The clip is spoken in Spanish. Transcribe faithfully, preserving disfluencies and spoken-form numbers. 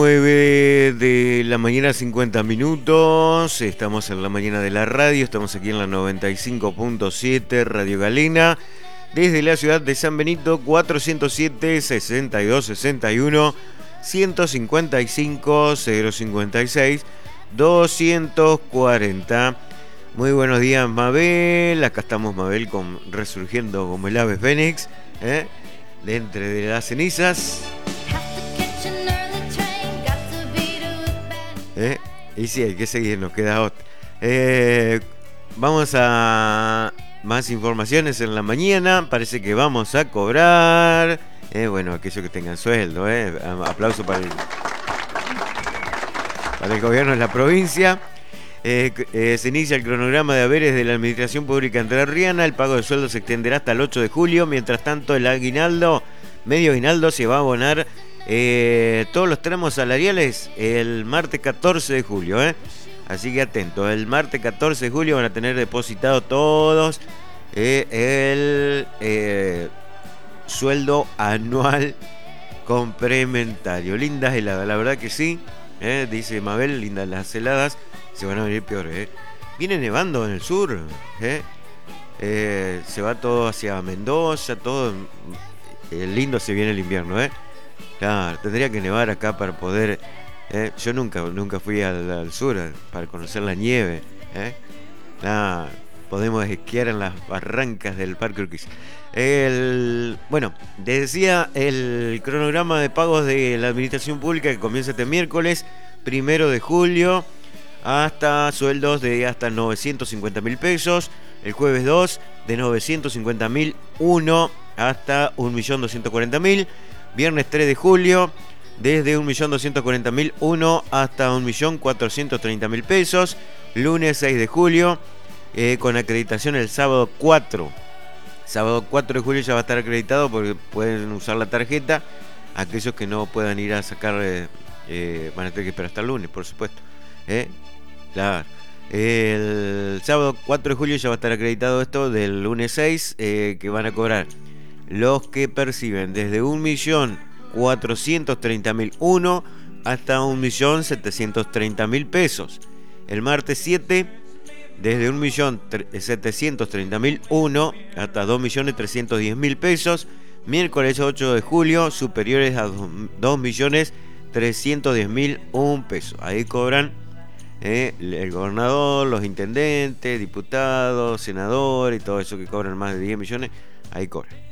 nueve de la mañana, cincuenta minutos. Estamos en la mañana de la radio. Estamos aquí en la noventa y cinco punto siete Radio Galena. Desde la ciudad de San Benito, cuatrocientos siete, sesenta y dos, sesenta y uno, ciento cincuenta y cinco, cero cincuenta y seis, doscientos cuarenta. Muy buenos días, Mabel. Acá estamos, Mabel, con, resurgiendo como el ave fénix, ¿eh? de entre de las cenizas. ¿Eh? Y sí, hay que seguir, nos queda otra. Eh, vamos a más informaciones en la mañana. Parece que vamos a cobrar. Eh, bueno, aquellos que tengan sueldo. Eh. Aplauso para el, para el gobierno de la provincia. Eh, eh, se inicia el cronograma de haberes de la Administración Pública Entrerriana. El pago de sueldo se extenderá hasta el ocho de julio. Mientras tanto, el aguinaldo, medio aguinaldo, se va a abonar eh, todos los tramos salariales el martes catorce de julio. Eh. Así que atentos, el martes catorce de julio van a tener depositado todos eh, el eh, sueldo anual complementario. Lindas heladas, la verdad que sí. Eh, dice Mabel, lindas las heladas. Se van a venir peores, ¿eh? Viene nevando en el sur, ¿eh? Eh, se va todo hacia Mendoza, todo. Eh, lindo se viene el invierno, ¿eh? Claro, tendría que nevar acá para poder. ¿eh? Yo nunca, nunca fui al, al sur para conocer la nieve, ¿eh? Claro, podemos esquiar en las barrancas del Parque Urquiza. El, bueno, decía el cronograma de pagos de la Administración Pública que comienza este miércoles, primero de julio. Hasta sueldos de hasta novecientos cincuenta mil pesos. El jueves dos de novecientos cincuenta mil uno hasta un millón doscientos cuarenta mil. Viernes tres de julio desde un millón doscientos cuarenta mil uno hasta un millón cuatrocientos treinta mil pesos. Lunes seis de julio eh, con acreditación el sábado cuatro. Sábado cuatro de julio ya va a estar acreditado porque pueden usar la tarjeta. Aquellos que no puedan ir a sacar eh, eh, van a tener que esperar hasta el lunes, por supuesto. ¿Eh? Claro. El sábado cuatro de julio ya va a estar acreditado esto. Del lunes seis eh, que van a cobrar los que perciben desde un millón cuatrocientos treinta mil uno hasta un millón setecientos treinta mil pesos. El martes siete desde un millón setecientos treinta mil uno hasta dos millones trescientos diez mil pesos. Miércoles ocho de julio superiores a dos millones trescientos diez mil un peso. Ahí cobran Eh, el gobernador, los intendentes, diputados, senadores y todo eso que cobran más de diez millones, ahí cobran.